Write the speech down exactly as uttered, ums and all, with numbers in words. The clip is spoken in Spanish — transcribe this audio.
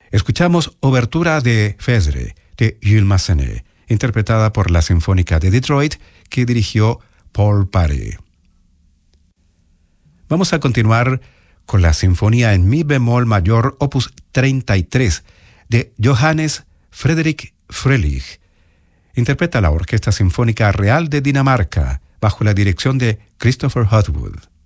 Escuchamos Obertura de Phèdre, de Jules Massenet, interpretada por la Sinfónica de Detroit, que dirigió Paul Paret. Vamos a continuar con la Sinfonía en Mi bemol mayor, opus treinta y tres, de Johannes Friedrich Fröhlich. Interpreta la Orquesta Sinfónica Real de Dinamarca, bajo la dirección de Christopher Hotwood.